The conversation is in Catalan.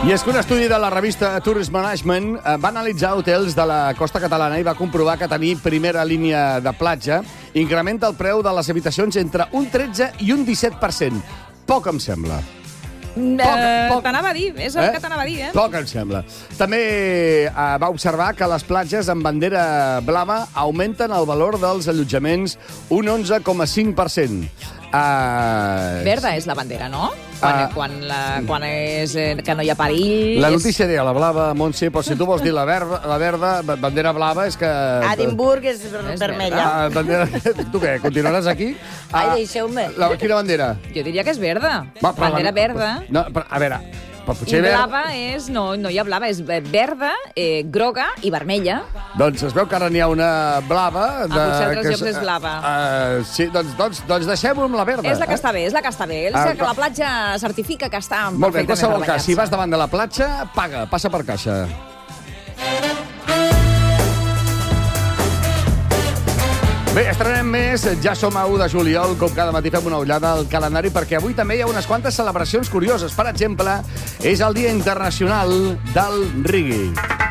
I és que un estudi de la revista Tourist Management va analitzar hotels de la costa catalana i va comprovar que tenir primera línia de platja incrementa el preu de les habitacions entre un 13 i un 17%. Poc em sembla. T'anava a dir, és el que t'anava a dir, Poc em sembla. També va observar que les platges amb bandera blava augmenten el valor dels allotjaments un 11,5%. Verda és la bandera, no? Quan és que no hi ha perill... La notícia deia la blava, Montse, però si tu vols dir la verda, bandera blava, és que... Edimburg és vermella. Tu què, continuaràs aquí? Ai, deixeu-me. Quina bandera? Jo diria que és verda. Va, Bandera verda. No, a veure, però potser... I blava és... No hi ha blava, és verda, groga i vermella. Doncs es veu que ara n'hi ha una blava... Potser altres llocs és blava. Sí, doncs deixem-ho amb la verda. És la que està bé, és la que està bé. Que la platja certifica que està perfectament molt bé, en qualsevol cas, si banyar-se. vas davant de la platja, paga, passa per caixa. Bé, estrenem més, ja som a 1 de juliol, com cada matí fem una ullada al calendari, perquè avui també hi ha unes quantes celebracions curioses. Per exemple, és el Dia Internacional del Reggae.